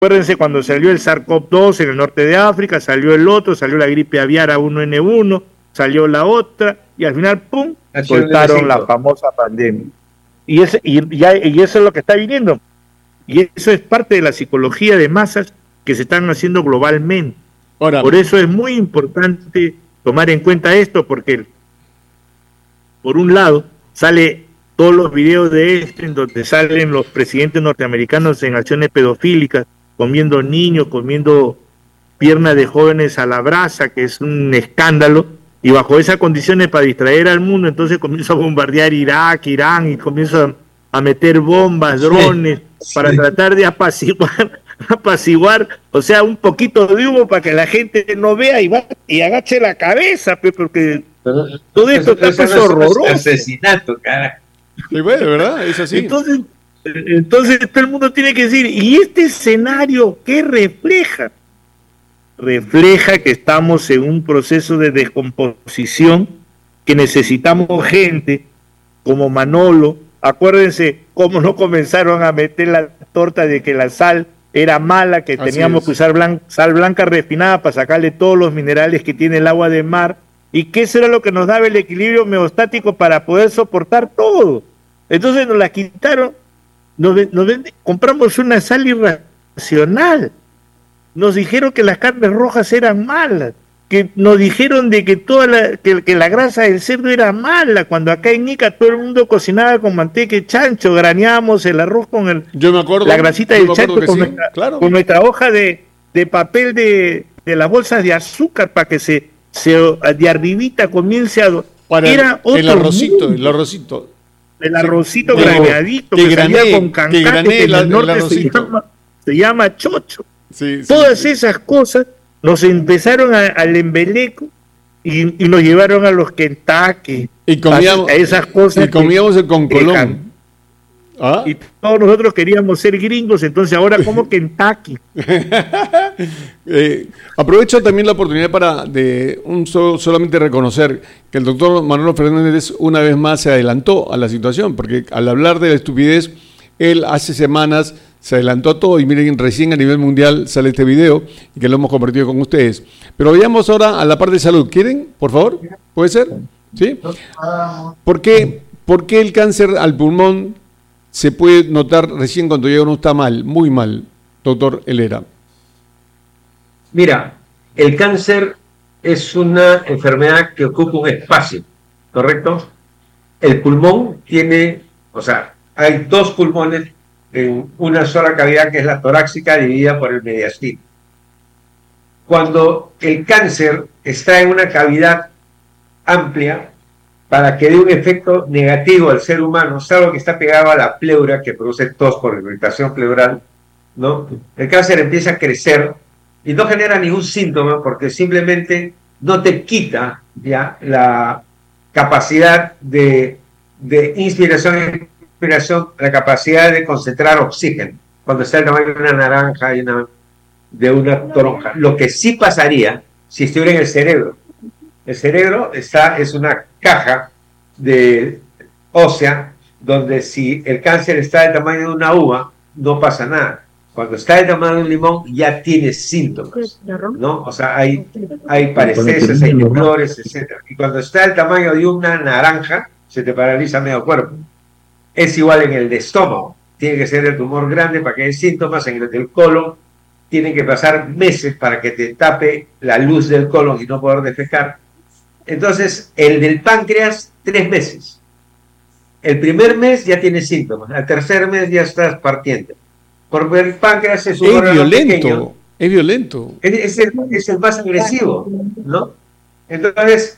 Acuérdense cuando salió el SARS-CoV-2 en el norte de África, salió el otro, salió la gripe aviar H1N1, salió la otra, y al final, ¡pum!, soltaron la famosa pandemia. Y eso es lo que está viniendo. Y eso es parte de la psicología de masas que se están haciendo globalmente. Ahora, por eso es muy importante tomar en cuenta esto, porque por un lado sale todos los videos en donde salen los presidentes norteamericanos en acciones pedofílicas, comiendo niños, comiendo piernas de jóvenes a la brasa, que es un escándalo, y bajo esas condiciones para distraer al mundo, entonces comienza a bombardear Irak, Irán, y comienza a meter bombas, drones, para tratar de apaciguar, o sea, un poquito de humo para que la gente no vea y agache la cabeza, porque todo esto está horroroso. Asesinato, carajo. Y bueno, ¿verdad? Es así. Entonces todo el mundo tiene que decir, ¿y este escenario qué refleja? Refleja que estamos en un proceso de descomposición, que necesitamos gente como Manolo. Acuérdense cómo no comenzaron a meter la torta de que la sal era mala, que teníamos que usar sal blanca refinada para sacarle todos los minerales que tiene el agua de mar, y que eso era lo que nos daba el equilibrio homeostático para poder soportar todo. Entonces nos la quitaron, compramos una sal irracional, nos dijeron que las carnes rojas eran malas, que nos dijeron de que que la grasa del cerdo era mala, cuando acá en Ica todo el mundo cocinaba con manteca y chancho, graneábamos el arroz con la grasita del chancho con nuestra hoja de papel de las bolsas de azúcar para que se de arribita comience a... Era el arrocito. El arrocito graneadito que salía con cancate, que en el norte se llama chocho. Todas esas cosas nos empezaron al embeleco y nos llevaron a los Kentucky, a esas cosas. Y comíamos el concolón. Y todos nosotros queríamos ser gringos, entonces ahora como Kentucky. Aprovecho también la oportunidad para solamente reconocer que el doctor Manolo Fernández una vez más se adelantó a la situación, porque al hablar de la estupidez, él hace semanas se adelantó a todo, y miren, recién a nivel mundial sale este video y que lo hemos compartido con ustedes. Pero vayamos ahora a la parte de salud. ¿Quieren, por favor? ¿Puede ser? ¿Sí? ¿Por qué el cáncer al pulmón se puede notar recién cuando ya uno está mal, muy mal, doctor Helera? Mira, el cáncer es una enfermedad que ocupa un espacio, ¿correcto? El pulmón hay dos pulmones en una sola cavidad, que es la torácica, dividida por el mediastino. Cuando el cáncer está en una cavidad amplia, para que dé un efecto negativo al ser humano, salvo que está pegado a la pleura, que produce tos por irritación pleural, ¿no? El cáncer empieza a crecer y no genera ningún síntoma, porque simplemente no te quita ya la capacidad de inspiración y expiración, la capacidad de concentrar oxígeno, cuando está el tamaño de una naranja y de una toronja. Lo que sí pasaría si estuviera en el cerebro. El cerebro es una caja ósea, donde si el cáncer está del tamaño de una uva, no pasa nada. Cuando está del tamaño de un limón, ya tiene síntomas, ¿no? O sea, hay pareceses, hay temblores, etc. Y cuando está del tamaño de una naranja, se te paraliza medio cuerpo. Es igual en el de estómago. Tiene que ser el tumor grande para que haya síntomas. En el del colon tienen que pasar meses para que te tape la luz del colon y no poder defecar. Entonces, el del páncreas, 3 meses. El primer mes ya tienes síntomas. Al tercer mes ya estás partiendo. Porque el páncreas es un órgano pequeño. Es violento. Es el más agresivo, ¿no? Entonces,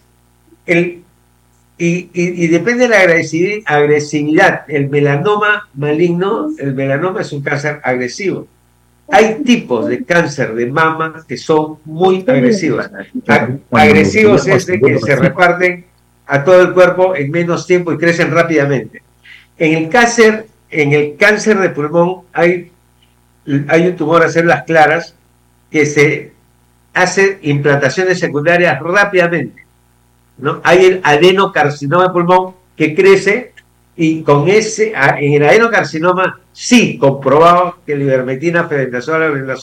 y depende de la agresividad. El melanoma maligno, el melanoma es un cáncer agresivo. Hay tipos de cáncer de mama que son muy agresivos. Agresivos es de que se reparten a todo el cuerpo en menos tiempo y crecen rápidamente. En el cáncer de pulmón hay un tumor a células claras que se hace implantaciones secundarias rápidamente, ¿no? Hay el adenocarcinoma de pulmón que crece Y con ese, en el adenocarcinoma, sí, comprobado que la ivermectina, fentanilo,